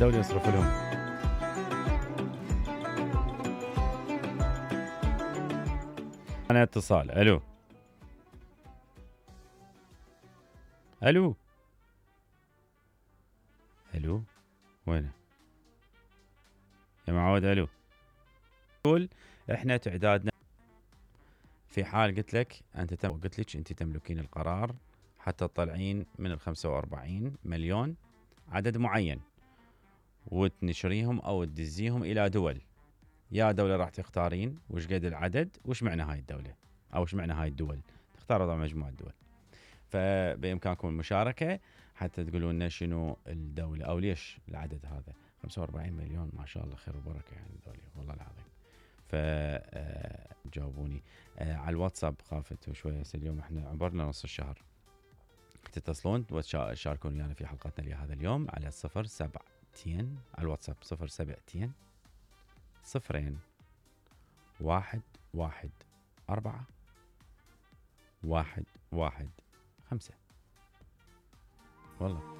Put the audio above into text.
الدولة يصرف لهم. أنا اتصال. ألو ألو ألو، وينه يا معود؟ ألو. يقول إحنا تعدادنا في حال قلت لك قلت لك أنت تملكين القرار حتى تطلعين من 45 مليون عدد معين وتنشريهم أو تدزيهم إلى دول. يا دولة راح تختارين وش قد العدد وش معنى هاي الدولة أو وش معنى هاي الدول، تختاروا طبعا مجموعة دول. فبإمكانكم المشاركة حتى تقولون لنا شنو الدولة أو ليش العدد هذا. 45 مليون ما شاء الله، خير وبركة يعني الدولة والله العظيم. فجاوبوني على الواتساب. خافت شوية اليوم احنا عبرنا نص الشهر. تتصلون وتشاركون يعني في حلقتنا لهذا اليوم على 07 على الواتساب 07 0 1 1 4 1 1 5. والله